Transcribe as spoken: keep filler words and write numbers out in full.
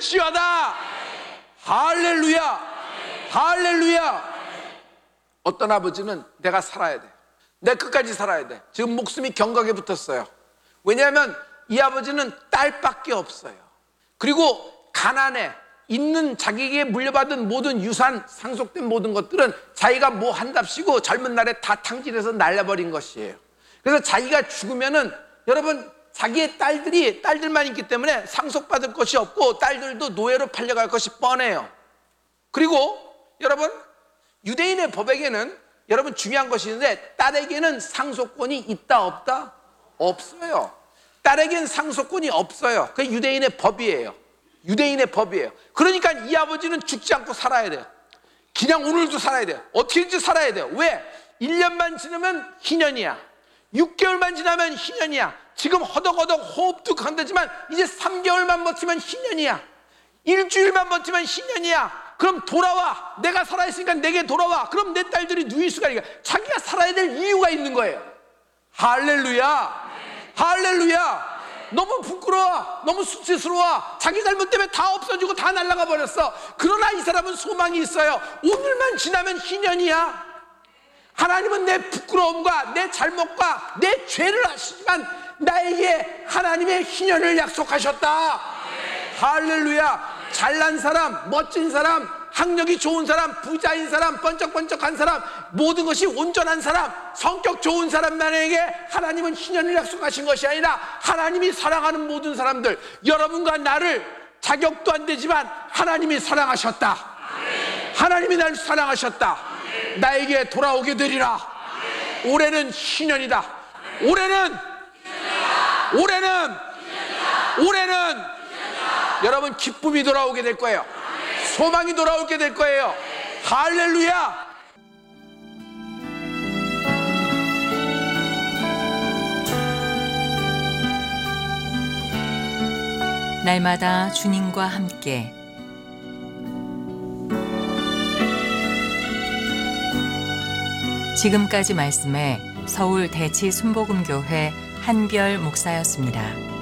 될지어다. 할렐루야. 할렐루야. 어떤 아버지는 내가 살아야 돼. 내 끝까지 살아야 돼. 지금 목숨이 경각에 붙었어요. 왜냐하면 이 아버지는 딸밖에 없어요. 그리고 가난해. 있는 자기에게 물려받은 모든 유산, 상속된 모든 것들은 자기가 뭐 한답시고 젊은 날에 다 탕진해서 날려버린 것이에요. 그래서 자기가 죽으면은 여러분 자기의 딸들이 딸들만 있기 때문에 상속받을 것이 없고 딸들도 노예로 팔려갈 것이 뻔해요. 그리고 여러분 유대인의 법에게는 여러분 중요한 것이 있는데 딸에게는 상속권이 있다 없다? 없어요. 딸에게는 상속권이 없어요. 그게 유대인의 법이에요. 유대인의 법이에요. 그러니까 이 아버지는 죽지 않고 살아야 돼요. 그냥 오늘도 살아야 돼요. 어떻게든지 살아야 돼요. 왜? 일 년만 지나면 희년이야. 육 개월만 지나면 희년이야. 지금 허덕허덕 호흡도 간다지만 이제 삼 개월만 버티면 희년이야. 일주일만 버티면 희년이야. 그럼 돌아와. 내가 살아있으니까 내게 돌아와. 그럼 내 딸들이 누일 수가 있으니까 자기가 살아야 될 이유가 있는 거예요. 할렐루야. 할렐루야. 너무 부끄러워. 너무 수치스러워. 자기 잘못 때문에 다 없어지고 다 날아가 버렸어. 그러나 이 사람은 소망이 있어요. 오늘만 지나면 희년이야. 하나님은 내 부끄러움과 내 잘못과 내 죄를 아시지만 나에게 하나님의 희년을 약속하셨다. 할렐루야. 잘난 사람, 멋진 사람, 학력이 좋은 사람, 부자인 사람, 번쩍번쩍한 사람, 모든 것이 온전한 사람, 성격 좋은 사람만에게 하나님은 희년을 약속하신 것이 아니라 하나님이 사랑하는 모든 사람들, 여러분과 나를 자격도 안 되지만 하나님이 사랑하셨다. 하나님이 나를 사랑하셨다. 나에게 돌아오게 되리라. 올해는 희년이다. 올해는 올해는 올해는 여러분 기쁨이 돌아오게 될 거예요. 소망이 돌아오게 될 거예요. 할렐루야. 날마다 주님과 함께 지금까지 말씀에 서울 대치 순복음교회 한별 목사였습니다.